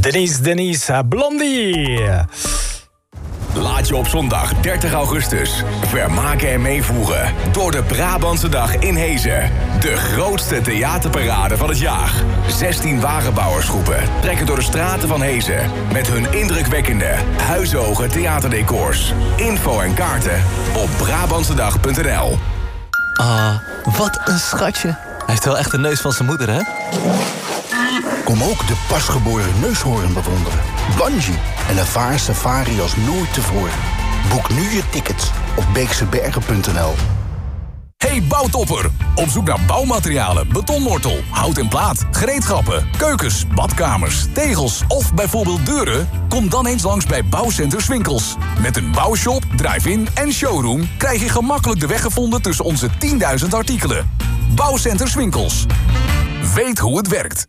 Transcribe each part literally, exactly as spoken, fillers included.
Denise, Denise, Blondie. Laat je op zondag dertig augustus vermaken en meevoeren door de Brabantse Dag in Hezen. De grootste theaterparade van het jaar. zestien wagenbouwersgroepen trekken door de straten van Hezen met hun indrukwekkende, huishoge theaterdecors. Info en kaarten op brabantsedag punt n l. Ah, wat een schatje. Hij heeft wel echt de neus van zijn moeder, hè? Kom ook de pasgeboren neushoorn bewonderen. Bungee en ervaar safari als nooit tevoren. Boek nu je tickets op beeksebergen punt n l. Hey bouwtopper! Op zoek naar bouwmaterialen, betonmortel, hout en plaat, gereedschappen, keukens, badkamers, tegels of bijvoorbeeld deuren? Kom dan eens langs bij Bouwcenter Swinkels. Met een bouwshop, drive-in en showroom krijg je gemakkelijk de weg gevonden tussen onze tienduizend artikelen. Bouwcenter Swinkels. Weet hoe het werkt.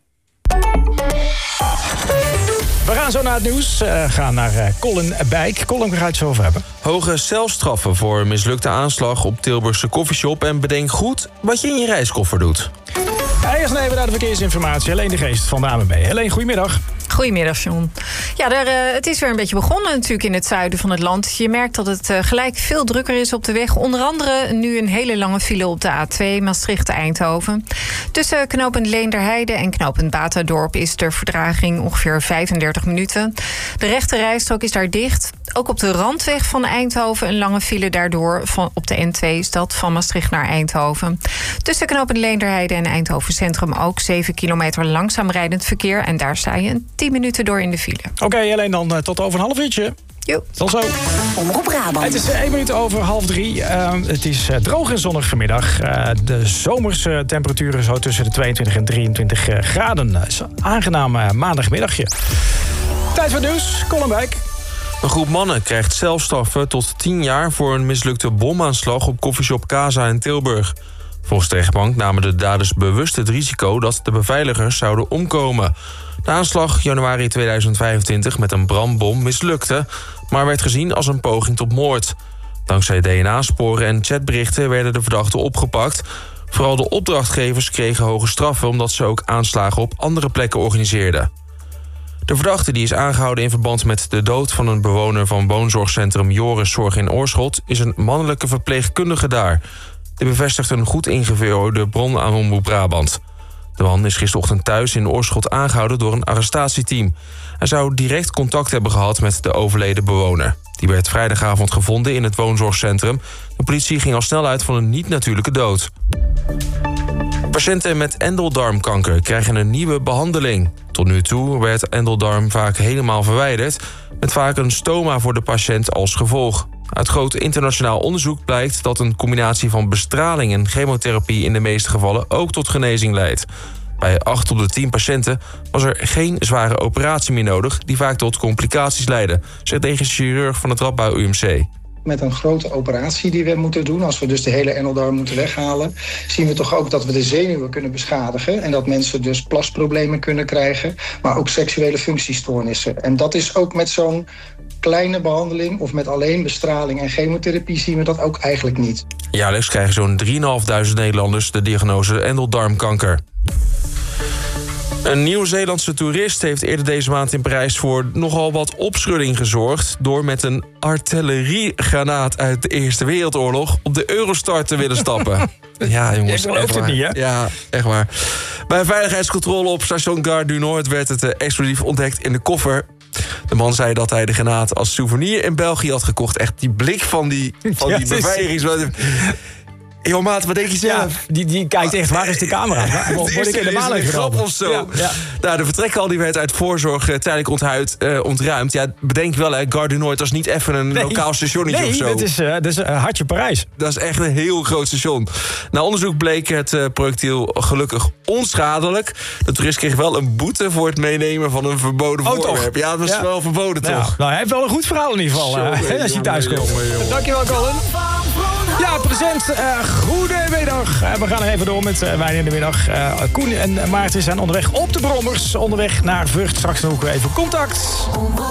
We gaan zo naar het nieuws. Uh, gaan naar uh, Colin Bijk. Colin, waar ga je het zo over hebben? Hoge celstraffen voor een mislukte aanslag op Tilburgse koffieshop. En bedenk goed wat je in je reiskoffer doet. Eerst nemen we naar de verkeersinformatie. Helene de Geest van de A N W B. Helene, goedemiddag. Goedemiddag, John. Ja, er, uh, het is weer een beetje begonnen natuurlijk in het zuiden van het land. Je merkt dat het uh, gelijk veel drukker is op de weg. Onder andere nu een hele lange file op de A twee Maastricht-Eindhoven. Tussen knooppunt Leenderheide en knooppunt Batadorp is de vertraging ongeveer vijfendertig minuten. De rechte rijstrook is daar dicht. Ook op de randweg van Eindhoven een lange file daardoor. Van, op de N twee is dat van Maastricht naar Eindhoven. Tussen knooppunt Leenderheide en Eindhoven Centrum ook zeven kilometer langzaam rijdend verkeer. En daar sta je een tien minuten door in de file. Oké, okay, alleen dan uh, tot over een half uurtje. Jo. Tot zo. Omroep Brabant. Het is één minuut over half drie. Uh, het is uh, droog en zonnig vanmiddag. Uh, de zomerse temperaturen zo tussen de tweeëntwintig en drieëntwintig uh, graden. Uh, is een aangenaam uh, maandagmiddagje. Tijd voor het nieuws. Colin Bijk. Een groep mannen krijgt celstraffen tot tien jaar voor een mislukte bomaanslag op koffieshop Casa in Tilburg. Volgens de rechtbank namen de daders bewust het risico dat de beveiligers zouden omkomen. De aanslag januari tweeduizend vijfentwintig met een brandbom mislukte, maar werd gezien als een poging tot moord. Dankzij D N A-sporen en chatberichten werden de verdachten opgepakt. Vooral de opdrachtgevers kregen hoge straffen omdat ze ook aanslagen op andere plekken organiseerden. De verdachte die is aangehouden in verband met de dood van een bewoner van woonzorgcentrum Joris Zorg in Oorschot is een mannelijke verpleegkundige daar. Dit bevestigt een goed ingevoerde bron aan Omroep Brabant. De man is gisterochtend thuis in Oorschot aangehouden door een arrestatieteam. Hij zou direct contact hebben gehad met de overleden bewoner. Die werd vrijdagavond gevonden in het woonzorgcentrum. De politie ging al snel uit van een niet-natuurlijke dood. Patiënten met endeldarmkanker krijgen een nieuwe behandeling. Tot nu toe werd endeldarm vaak helemaal verwijderd, met vaak een stoma voor de patiënt als gevolg. Uit groot internationaal onderzoek blijkt dat een combinatie van bestraling en chemotherapie in de meeste gevallen ook tot genezing leidt. Bij acht op de tien patiënten was er geen zware operatie meer nodig, die vaak tot complicaties leiden, zegt de chirurg van het Radboud U M C. Met een grote operatie die we moeten doen, als we dus de hele endeldarm moeten weghalen, zien we toch ook dat we de zenuwen kunnen beschadigen en dat mensen dus plasproblemen kunnen krijgen, maar ook seksuele functiestoornissen. En dat is ook met zo'n kleine behandeling of met alleen bestraling en chemotherapie zien we dat ook eigenlijk niet. Jaarlijks krijgen zo'n drieduizend Nederlanders de diagnose endeldarmkanker. Een Nieuw-Zeelandse toerist heeft eerder deze maand in Parijs voor nogal wat opschudding gezorgd door met een artilleriegranaat uit de Eerste Wereldoorlog op de Eurostar te willen stappen. Ja, jongens, je gelooft het niet, hè? Ja, echt waar. Bij een veiligheidscontrole op station Gare du Nord werd het uh, explosief ontdekt in de koffer. De man zei dat hij de granaat als souvenir in België had gekocht. Echt die blik van die, van ja, die beveiligings... Yo, maat, wat denk je zelf? Ja, die, die kijkt echt, waar is de camera? Ja, Word ik in de maan een grap of zo? Ja, ja. Nou, de vertrekhal die werd uit voorzorg uh, tijdelijk onthuid, uh, ontruimd. Ja, bedenk wel, hè, Gare du Nord was niet even een nee. lokaal stationnetje nee, of zo. Nee, dat is, uh, dat is uh, hartje Parijs. Dat is echt een heel groot station. Na onderzoek bleek het uh, projectiel gelukkig onschadelijk. De toerist kreeg wel een boete voor het meenemen van een verboden oh, voorwerp. Ja, dat was ja. wel verboden, nou, toch? Nou, hij heeft wel een goed verhaal in ieder geval, uh, jongen, als je thuis komt. Dankjewel, Colin. Ja, present. Uh, goedemiddag. Uh, we gaan er even door met uh, Wijn in de middag. Uh, Koen en Maarten zijn onderweg op de Brommers. Onderweg naar Vught. Straks nog even contact.